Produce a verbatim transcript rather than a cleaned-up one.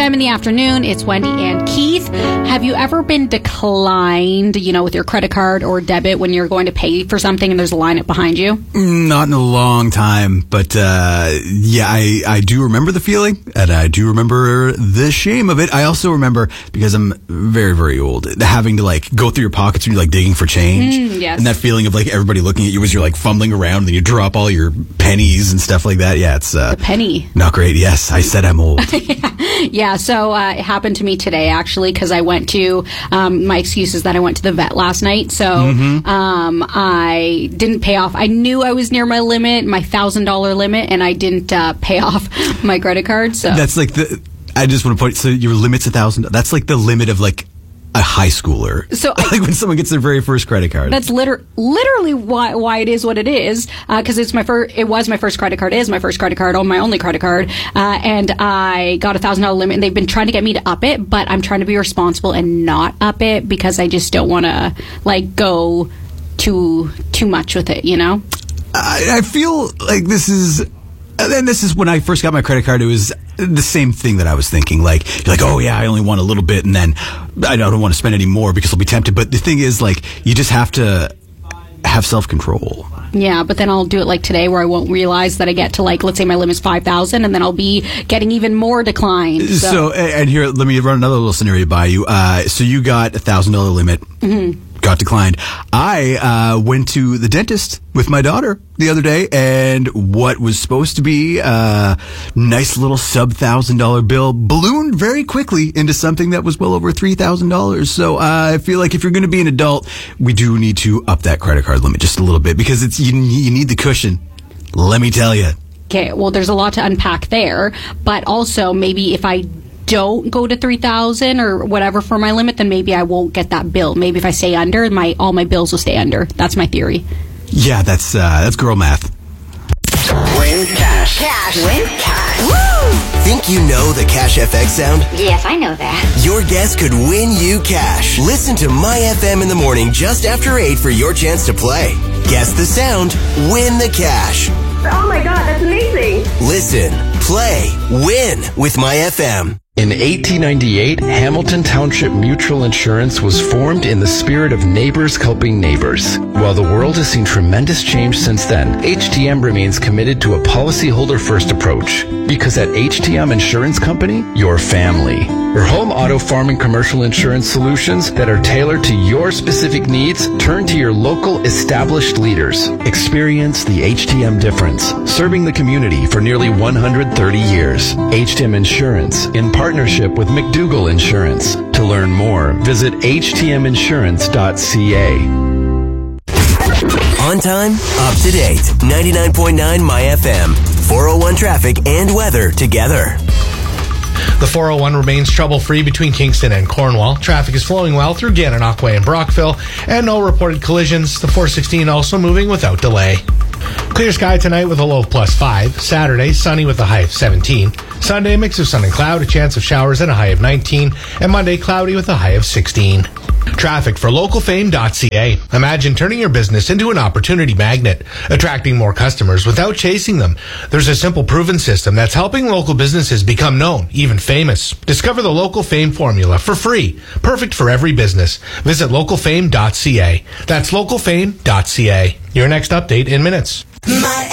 a.m. in the afternoon. It's Wendy and Keith. Have you ever been declined, you know, with your credit card or debit when you're going to pay for something and there's a line up behind you? Not in a long time, but uh, yeah, I, I do remember the feeling, and I do remember the shame of it. I also remember, because I'm very, very old, having to like go through your pockets when you're like digging for change. Mm, yes. And that feeling of like everybody looking at you as you're like fumbling around and then you drop all your pennies and stuff like that. Yeah, it's uh, the penny. Not great. Yes, I said I'm old. Yeah, so uh, it happened to me today, actually, because I went to, um, my excuse is that I went to the vet last night, so mm-hmm. um, I didn't pay off. I knew I was near my limit, my one thousand dollars limit, and I didn't uh, pay off my credit card. So That's like the, I just want to point, so your limit's one thousand dollars. That's like the limit of like a high schooler. So like I, when someone gets their very first credit card. That's liter- literally why why it is what it is. Because uh, it's my first. It was my first credit card. It is my first credit card. Oh, my only credit card. Uh, and I got a thousand dollar limit. And they've been trying to get me to up it, but I'm trying to be responsible and not up it because I just don't want to like go too too much with it. You know. I, I feel like this is. And this is when I first got my credit card, it was the same thing that I was thinking. Like, you're like, oh, yeah, I only want a little bit, and then I don't want to spend any more because I'll be tempted. But the thing is, like, you just have to have self-control. Yeah, but then I'll do it like today where I won't realize that I get to, like, let's say my limit's five thousand dollars, and then I'll be getting even more declined. So, so and here, let me run another little scenario by you. Uh, so you got a one thousand dollars limit. Mm-hmm. Got declined. I uh, went to the dentist with my daughter the other day, and what was supposed to be a nice little sub one thousand dollars bill ballooned very quickly into something that was well over three thousand dollars. So uh, I feel like if you're going to be an adult, we do need to up that credit card limit just a little bit because it's you, you need the cushion. Let me tell you. Okay, well, there's a lot to unpack there, but also maybe if I don't go to three thousand or whatever for my limit, then maybe I won't get that bill. Maybe if I stay under, my all my bills will stay under. That's my theory. Yeah, that's uh, that's girl math. Win cash. Cash. Win cash. Woo! Think you know the Cash F X sound? Yes, I know that. Your guess could win you cash. Listen to My F M in the morning just after eight for your chance to play. Guess the sound, win the cash. Oh my God, that's amazing. Listen, play, win with My F M. In eighteen ninety-eight, Hamilton Township Mutual Insurance was formed in the spirit of neighbors helping neighbors. While the world has seen tremendous change since then, H T M remains committed to a policyholder-first approach. Because at H T M Insurance Company, you're family. For home, auto, farm, and commercial insurance solutions that are tailored to your specific needs, turn to your local established leaders. Experience the H T M difference, serving the community for nearly one hundred thirty years. H T M Insurance, in partnership with McDougall Insurance. To learn more, visit h t m insurance dot c a. On time, up to date. ninety-nine point nine My F M. four oh one traffic and weather together. The four oh one remains trouble-free between Kingston and Cornwall. Traffic is flowing well through Gananoque and Brockville, and no reported collisions. The four sixteen also moving without delay. Clear sky tonight with a low of plus five. Saturday, sunny with a high of seventeen. Sunday, mix of sun and cloud, a chance of showers and a high of nineteen. And Monday, cloudy with a high of sixteen. Traffic for local fame dot c a. Imagine turning your business into an opportunity magnet, attracting more customers without chasing them. There's a simple proven system that's helping local businesses become known, even famous. Discover the Local Fame formula for free. Perfect for every business. Visit local fame dot c a. That's local fame dot c a. Your next update in minutes. My